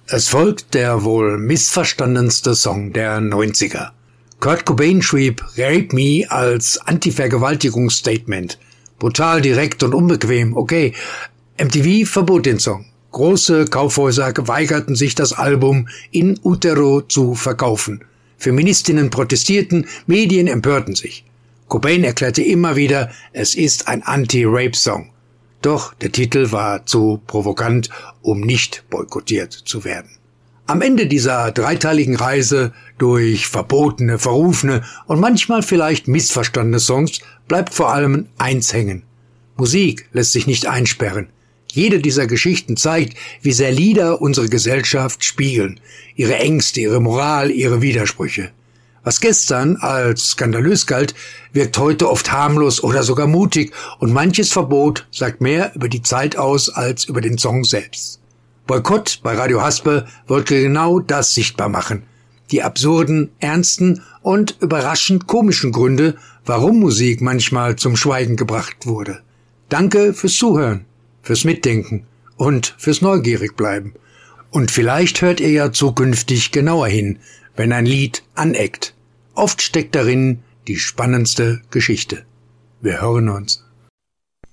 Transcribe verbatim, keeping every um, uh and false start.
Es folgt der wohl missverstandenste Song der neunziger. Kurt Cobain schrieb Rape Me als Anti-Vergewaltigungsstatement. Brutal, direkt und unbequem, okay. M T V verbot den Song. Große Kaufhäuser weigerten sich, das Album in utero zu verkaufen. Feministinnen protestierten, Medien empörten sich. Cobain erklärte immer wieder, es ist ein Anti-Rape-Song. Doch der Titel war zu provokant, um nicht boykottiert zu werden. Am Ende dieser dreiteiligen Reise durch verbotene, verrufene und manchmal vielleicht missverstandene Songs bleibt vor allem eins hängen. Musik lässt sich nicht einsperren. Jede dieser Geschichten zeigt, wie sehr Lieder unsere Gesellschaft spiegeln, ihre Ängste, ihre Moral, ihre Widersprüche. Was gestern als skandalös galt, wirkt heute oft harmlos oder sogar mutig und manches Verbot sagt mehr über die Zeit aus als über den Song selbst. Boykott bei Radio Haspe wollte genau das sichtbar machen. Die absurden, ernsten und überraschend komischen Gründe, warum Musik manchmal zum Schweigen gebracht wurde. Danke fürs Zuhören, fürs Mitdenken und fürs Neugierig-Bleiben. Und vielleicht hört ihr ja zukünftig genauer hin, wenn ein Lied aneckt. Oft steckt darin die spannendste Geschichte. Wir hören uns.